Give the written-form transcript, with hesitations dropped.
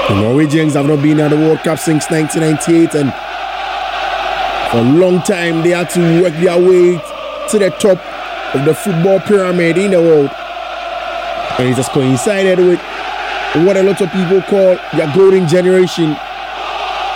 The Norwegians have not been at the World Cup since 1998, and for a long time they had to work their way to the top of the football pyramid in the world. And it just coincided with what a lot of people call their golden generation.